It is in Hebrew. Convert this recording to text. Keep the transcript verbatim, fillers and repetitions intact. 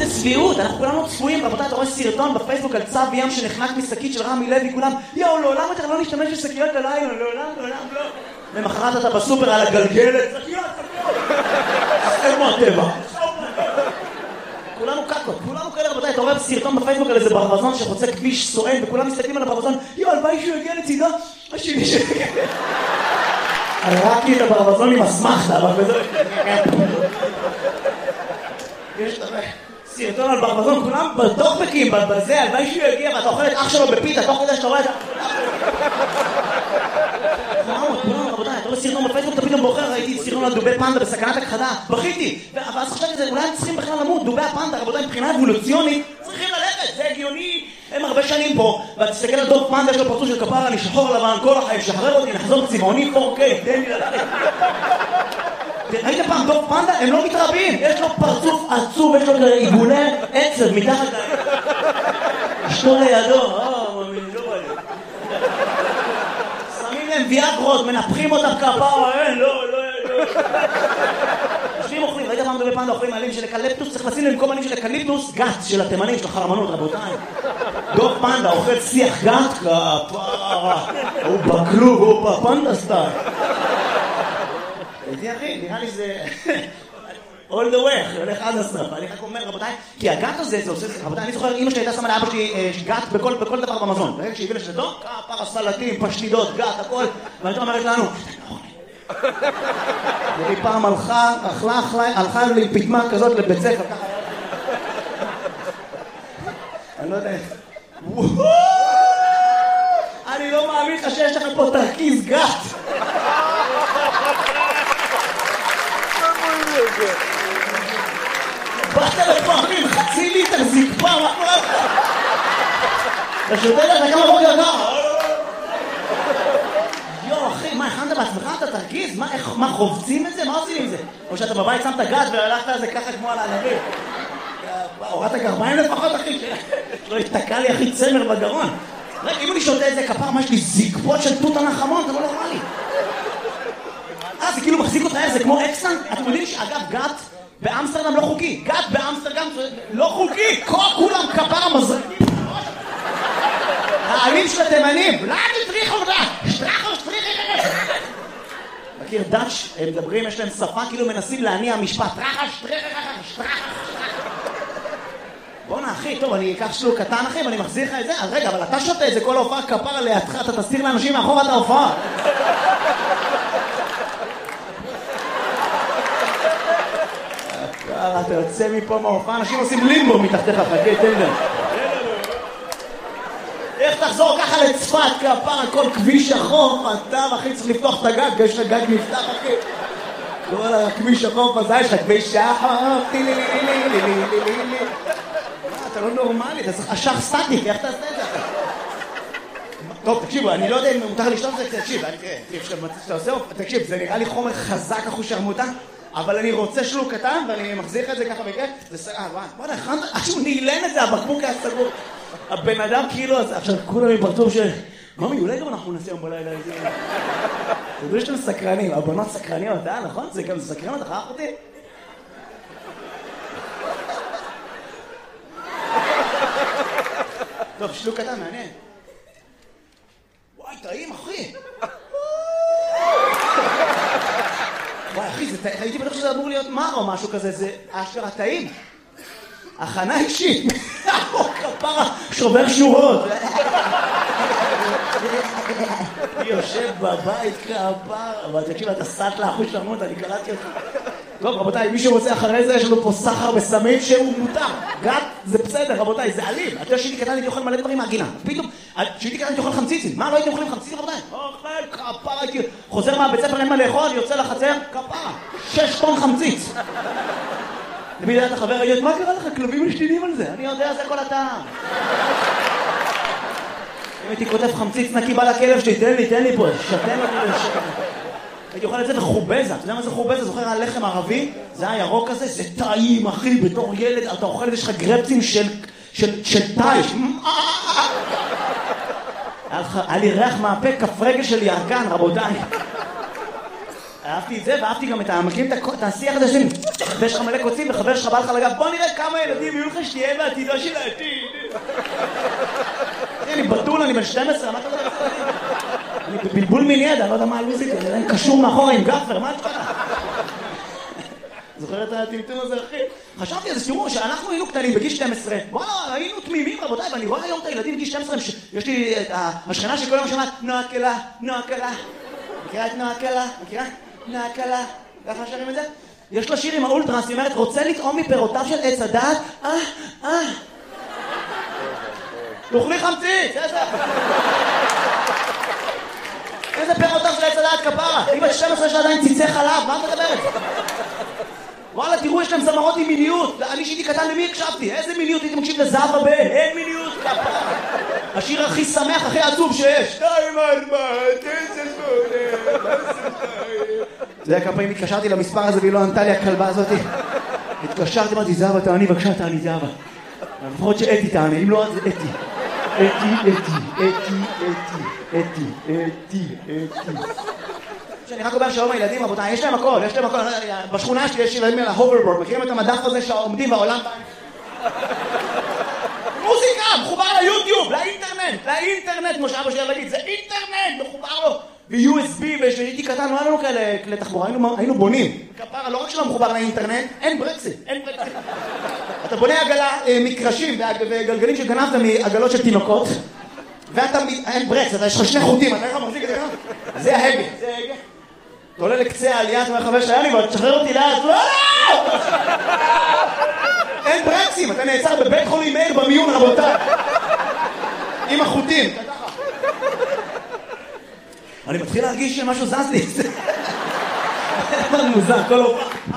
איזה צביעות, אנחנו כולנו צפויים, רבותיי, אתה רואה סרטון בפייסבוק על צב ים שנחנק משקית של רמי לוי, כולם, יאו, לעולם יותר לא נשתמש בשקיות ללילה, לעולם, לעולם, לא. למחרת אתה בסופר על הגלגלת, שקיות, שקיות. איפה הטבע? כולנו קקות, כולנו כאלה, רבותיי, אתה רואה סרטון בפייסבוק על איזה ברווזון שחוצה כביש סואן, וכולם מסתכלים על הברווזון, יאו, הלוואי שהוא יגיע לצידה, השני שיגיע. הראקי את הברווזון עם הסמכתה, אבל בזה... יש סרטון על ברווזון, כולם בטוקבקים, בזה, הלוואי שהוא יגיע, ואתה אוכל את אח שלו בפיתה, תוך כדי שאתה רואה את ה... כולנו, כולנו, רבותיי, אתה רואה סרטון בפייסבוק, אתה פתאום בוחר, ראיתי סרטון על דובי פנדה בסכנת הכחדה, בכיתי, ואז חשבתי את זה, אולי הם צריכים בכלל למות, דובי הפנדה, רבותיי, מבחינה אבולוציונית, צריכים ללכת, זה הגיוני, הם הרבה שנים פה, ואתה תסתכל על דוב פנדה, יש לו פרצוף של כפרה, אני שחור לבן, כל החיים, שחרר אותי, נחזור צבעוני, פור קיי, תן לי ללכת. ראית פעם דוב פנדה? הם לא מתרבים, יש לו פרצוף עצוב, יש לו עיגולי עצב מתחת אשתו לידו, אה, ממי, לא בא לי. שמים להם ויאגרות, מנפחים אותם כפרה, אין, לא, לא, לא. יושבים אוכלים, ראית פעם דובי פנדה אוכלים עלים של אקליפטוס, צריך לשים למקום עלים של אקליפטוס, גת של התימנים, של החרמנות, רבותיי. דוב פנדה אוכל שיח גת, כפרה, הוא בקלוג, הוא בפנדה סטייל. הייתי אחי, נראה לי זה... all the way, הולך עד הסוף. אני רק אומר, רבותיי, כי הגת הזה, זה עושה... רבותיי, אני זוכר, אמא שלי הייתה שמה לאבא שלי גת בכל דבר במזון. ברגע שהביא לשזה טוב, כפרה, סלטים, פשטידות, גת, הכל. והייתה אומרת לנו, והיא פעם הלכה, אכלה, אכלה, הלכה לי פתמה כזאת לבית ספר, ככה. אני לא יודע... אני לא מאמין לך שיש לכם פה תרכיז גת. באת לפה, אחים, חצי ליטר זקפה, מה קורה לך? אתה שותה לך כמה בוקר גר? יו, אחי, מה, הכנת בעצמך? אתה תרגיז? מה, חובצים את זה? מה עושים עם זה? או שאתה בבית שמת גת והלכת על זה ככה כמו על הענבים? הורדת גרביים לפחות, אחי? לא התתקע לי, אחי, צמר בגרון. רגע, אם אני שותה את זה כפר, מה יש לי זקפות של תות הנחמון? זה לא נורמלי. אה, זה כאילו מחזיק אותה, זה כמו אקסן? אתם יודעים שאגב, גת באמסטרדם לא חוקי. גת באמסטרדם לא חוקי. כולם כפר המזרקים. העלים של התימנים. לא, תטריחו אותה. שטרחו, שטריחו. מכיר דאץ', הם מדברים, יש להם שפה, כאילו מנסים להניע משפט. טרחה, שטריחו, שטרחו. בוא'נה, אחי, טוב, אני אקח שלוק קטן, אחי, ואני מחזיר לך את זה. אז רגע, אבל אתה שותה את זה כל ההופעה כפר לידך, אתה תסתיר לאנשים מאחור את ההופעה. אתה יוצא מפה מההופעה, אנשים עושים לימבו מתחתיך, חכה, תן להם. איך תחזור ככה לצפת, כפר, כל כביש החוף, אתה, אחי, צריך לפתוח את הגג, יש לך גג נפתח, אחי. כל הכביש החוף הזה, יש לך כביש החוף, טילי, לי, לי, לי, לי, לי, לי, לי. אתה לא נורמלי, אתה צריך אשך סטטיק, איך תעשה את זה? טוב, תקשיבו, אני לא יודע אם מותר לשתות את זה, תקשיב, תקשיב, זה נראה לי חומר חזק אחוז שרמוטה, אבל אני רוצה שלוק קטן, ואני מחזיר את זה ככה בכיף, זה סגר, וואי, בוא'נה, הכנת, עכשיו נעלן את זה, הבקבוק היה סגור. הבן אדם כאילו, עכשיו כולם מפרצוף של... ממי, אולי גם אנחנו נעשה יום בלילה איזה... אתה יודע שאתם סקרנים, הבנות סקרניות, אה, נכון? זה גם סקרנות, אחר אותי? טוב, שלוק קטן, מעניין. וואי, טעים, אחי. וואי, אחי, הייתי בטוח שזה אמור להיות מר או משהו כזה, זה אשכרה טעים. הכנה אישית. כפרה, שובר שורות. אני יושב בבית כפרה, אבל תקשיב, אתה סט לאחוז שרמות, אני קלטתי אותך. טוב, רבותיי, מי שרוצה אחרי זה, יש לנו פה סחר בסמים שהוא מותר. גת, זה בסדר, רבותיי, זה אלים. אתה יודע שהייתי קטן, הייתי אוכל מלא דברים מהגינה. פתאום, שהייתי קטן, הייתי אוכל חמציצים. מה, לא הייתי אוכלים חמציצים, רבותיי? אוכל, כפרה, הייתי... חוזר מהבית ספר, אין מה לאכול, יוצא לחצר, כפרה. שש טון חמציץ. למידת החבר, ראית, מה קרה לך? כלבים משתינים על זה. אני יודע, זה כל הטעם. אם הייתי כותב חמציץ נקי בא לכלב שלי, תן לי, תן לי פה, שתן אותי לשקר. הייתי אוכל את זה בחובזה, אתה יודע מה זה חובזה? זוכר הלחם ערבי? זה הירוק הזה, זה טעים, אחי, בתור ילד, אתה אוכל את זה, יש לך גרפצים של טייש. היה לי ריח מהפה, כף רגל של ירקן, רבותיי. אהבתי את זה, ואהבתי גם את המקים את השיח הזה שלי. ויש לך מלא קוצים וחבר שלך בא לך לגב, בוא נראה כמה ילדים יהיו לך שתהיה בעתידו של העתיד. אני בטול, אני בן שתים עשרה, מה אתה יודע? אני בבלבול מיני ידע, לא יודע מה הלוזית, אני קשור מאחורה עם גפר, מה את קרה? זוכר את הטמטום הזה, אחי? חשבתי על זה, תראו, שאנחנו היינו קטנים בגיל שתים עשרה, וואלה, היינו תמימים, רבותיי, ואני רואה היום את הילדים בגיל שתים עשרה, יש לי את השכנה שכל יום שמעת, נועה קלה, נועה קלה. מכירה את נועה קלה? מכירה? נועה קלה. ככה שרים את זה? יש לה שיר עם האולטרס, היא אומרת, רוצה לטעום מפירותיו של עץ הדעת? אה, אה. תאכלי חמצית, איזה... איזה פירותיו של עץ הדעת כפרה? היא בת שתים עשרה שלה עדיין ציצי חלב, מה את מדברת? וואלה, תראו, יש להם זמרות עם מיניות. אני שהייתי קטן, למי הקשבתי? איזה מיניות? הייתי מקשיב לזהבה בן. אין מיניות, כפרה. השיר הכי שמח, הכי עצוב שיש. שתיים ארבע, תשע שמונה, אתה יודע כמה פעמים התקשרתי למספר הזה והיא לא ענתה לי הכלבה הזאת? התקשרתי, אמרתי, זהבה, תעני, בבקשה, תעני, זהבה. לפחות שאתי תעני, אם לא, אז אתי. אתי, אתי, אתי, אתי, אתי, אתי, אתי. שאני רק אומר שהיום הילדים, רבותיי, יש להם הכל, יש להם הכל. בשכונה שלי יש ילדים על ההוברבורד, מכירים את המדף הזה שעומדים בעולם? מוזיקה, מחובר ליוטיוב, לאינטרנט, לאינטרנט, כמו שאבא שלי להגיד, זה אינטרנט, מחובר לו. ו-יו אס בי, ושהייתי קטן, לא היה לנו כאלה כלי תחבורה, היינו בונים. כפרה, לא רק שלא מחובר לאינטרנט, אין ברקסים, אין ברקסים. אתה בונה עגלה, מקרשים וגלגלים שגנבת מעגלות של תינוקות, ואתה, אין ברקס, אתה יש לך שני חוטים, אתה איך מחזיק את זה? זה ההגה, זה ההגה. אתה עולה לקצה העלייה, אתה אומר חבר שהיה לי, אבל תשחרר אותי לאט, לא, לא! אין ברקסים, אתה נעצר בבית חולים מאיר במיון, רבותיי. עם החוטים. אני מתחיל להרגיש שמשהו זז לי. זה מוזר, כל הופעה.